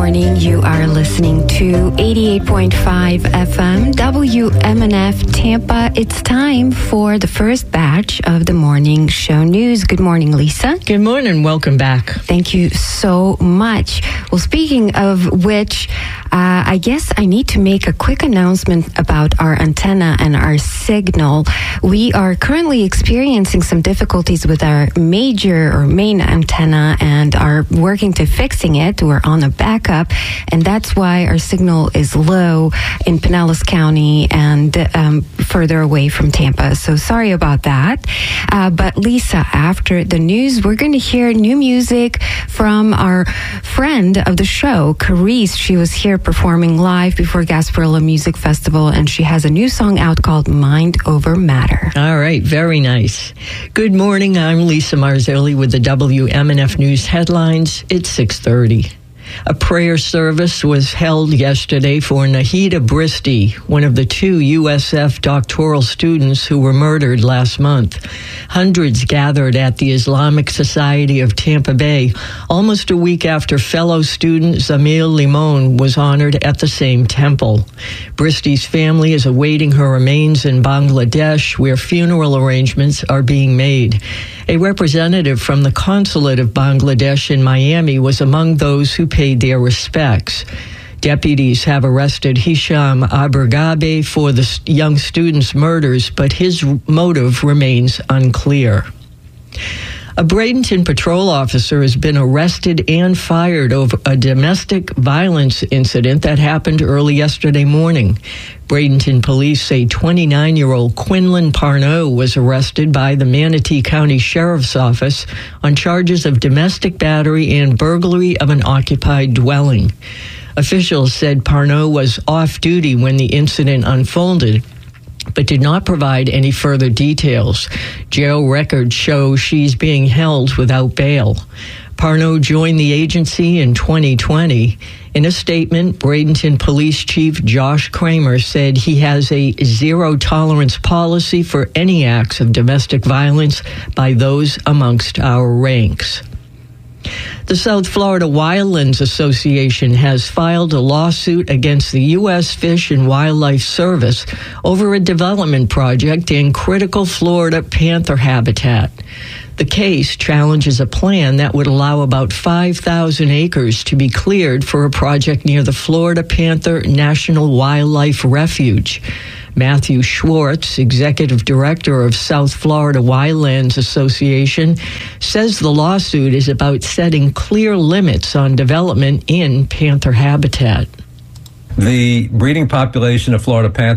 morning. You are listening to 88.5 FM WMNF Tampa. It's time for the first batch of the morning show news. Good morning, Lisa. Good morning. Welcome back. Thank you so much. Well, speaking of which, I guess I need to make a quick announcement about our antenna and our signal. We are currently experiencing some difficulties with our main antenna and are working to fixing it. We're on a backup, and that's why our signal is low in Pinellas County and further away from Tampa. So sorry about that. But Lisa, after the news, we're going to hear new music from our friend of the show, Carice. She was here performing live before Gasparilla Music Festival, and she has a new song out called Mind Over Matter. All right, very nice. Good morning. I'm Lisa Marzilli with the WMNF News headlines. It's 6:30. A prayer service was held yesterday for Nahida Bristy, one of the two USF doctoral students who were murdered last month. Hundreds gathered at the Islamic Society of Tampa Bay almost a week after fellow student Zamil Limon was honored at the same temple. Bristy's family is awaiting her remains in Bangladesh, where funeral arrangements are being made. A representative from the consulate of Bangladesh in Miami was among those who paid their respects. Deputies have arrested Hisham Abergabe for the young student's murders, but his motive remains unclear. A Bradenton patrol officer has been arrested and fired over a domestic violence incident that happened early yesterday morning. Bradenton police say 29-year-old Quinlan Parnot was arrested by the Manatee County Sheriff's Office on charges of domestic battery and burglary of an occupied dwelling. Officials said Parnot was off duty when the incident unfolded, but did not provide any further details. Jail records show she's being held without bail. Parnot joined the agency in 2020. In a statement, Bradenton Police Chief Josh Kramer said he has a zero-tolerance policy for any acts of domestic violence by those amongst our ranks. The South Florida Wildlands Association has filed a lawsuit against the U.S. Fish and Wildlife Service over a development project in critical Florida panther habitat. The case challenges a plan that would allow about 5,000 acres to be cleared for a project near the Florida Panther National Wildlife Refuge. Matthew Schwartz, executive director of South Florida Wildlands Association, says the lawsuit is about setting clear limits on development in panther habitat. The breeding population of Florida panther